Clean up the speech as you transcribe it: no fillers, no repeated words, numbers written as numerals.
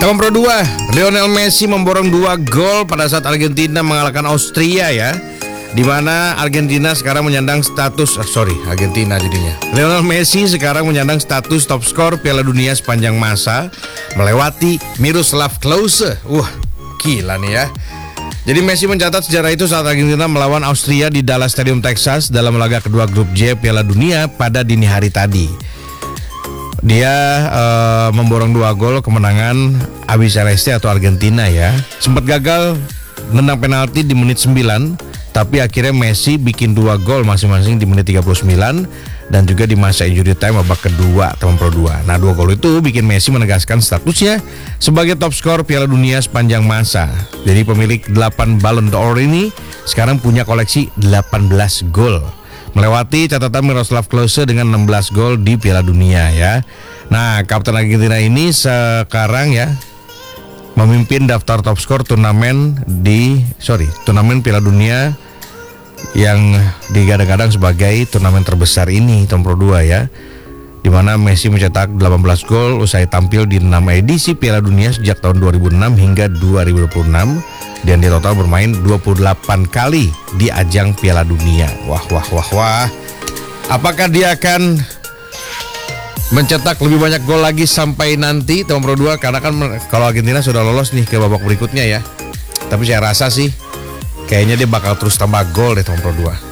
Teman Pro 2, Lionel Messi memborong 2 gol pada saat Argentina mengalahkan Austria ya. Di mana Argentina sekarang menyandang status Argentina jadinya. Lionel Messi sekarang menyandang status top skor Piala Dunia sepanjang masa melewati Miroslav Klose. Wah, gila nih ya. Jadi Messi mencatat sejarah itu saat Argentina melawan Austria di Dallas Stadium, Texas dalam laga kedua grup J Piala Dunia pada dini hari tadi. Dia memborong 2 gol kemenangan Albiceleste atau Argentina ya. Sempat gagal nendang penalti di menit 9, tapi akhirnya Messi bikin 2 gol masing-masing di menit 39 dan juga di masa injury time babak kedua teman Pro 2. Nah, 2 gol itu bikin Messi menegaskan statusnya sebagai top skor Piala Dunia sepanjang masa. Jadi pemilik 8 Ballon d'Or ini sekarang punya koleksi 18 gol, melewati catatan Miroslav Klose dengan 16 gol di Piala Dunia ya. Nah, kapten Argentina ini sekarang ya memimpin daftar top skor turnamen Piala Dunia yang digadang-gadang sebagai turnamen terbesar ini tahun Pro 2 ya. Di mana Messi mencetak 18 gol usai tampil di 6 edisi Piala Dunia sejak tahun 2006 hingga 2026 dan di total bermain 28 kali di ajang Piala Dunia. Wah. Apakah dia akan mencetak lebih banyak gol lagi sampai nanti teman Pro 2? Karena kan kalau Argentina sudah lolos nih ke babak berikutnya ya. Tapi saya rasa sih kayaknya dia bakal terus tambah gol deh teman Pro 2.